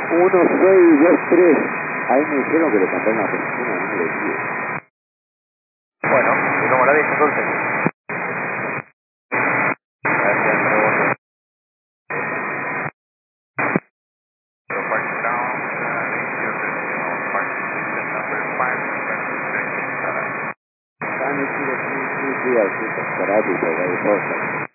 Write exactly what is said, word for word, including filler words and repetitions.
uno seis dos tres. Ahí me dijeron que le cantaron la posición al número diez. Bueno, y como la diez entonces. Gracias, rebote. Están hechos muy, muy, muy, muy, muy, muy, muy, muy, muy, muy, muy, muy,